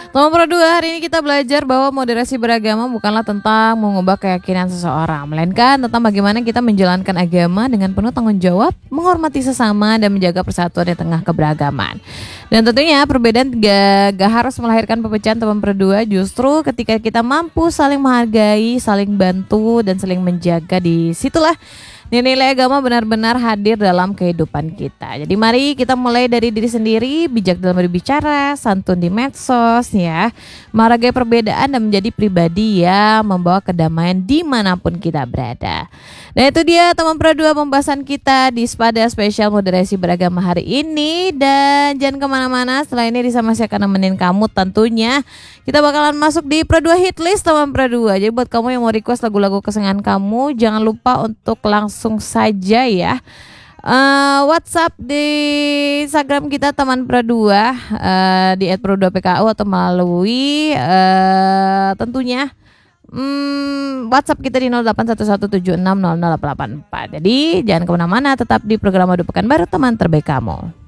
Nomor kedua, hari ini kita belajar bahwa moderasi beragama bukanlah tentang mengubah keyakinan seseorang, melainkan tentang bagaimana kita menjalankan agama dengan penuh tanggung jawab, menghormati sesama, dan menjaga persatuan di tengah keberagaman. Dan tentunya perbedaan gak harus melahirkan perpecahan teman berdua, justru ketika kita mampu saling menghargai, saling bantu, dan saling menjaga, disitulah nilai agama benar-benar hadir dalam kehidupan kita. Jadi mari kita mulai dari diri sendiri, bijak dalam berbicara, santun di medsos ya, menghargai perbedaan dan menjadi pribadi yang membawa kedamaian dimanapun kita berada. Nah itu dia teman perdua pembahasan kita di Spada Spesial Moderasi Beragama hari ini. Dan jangan kemana-mana, setelah ini Risa masih akan nemenin kamu tentunya. Kita bakalan masuk di Perdua Hit List teman perdua. Jadi buat kamu yang mau request lagu-lagu kesenangan kamu, jangan lupa untuk langsung saja ya WhatsApp di Instagram kita teman perdua di @perdua_pku atau melalui tentunya WhatsApp kita di 081176000884. Jadi jangan kemana-mana, tetap di program Madu Pekanbaru teman terbaik kamu.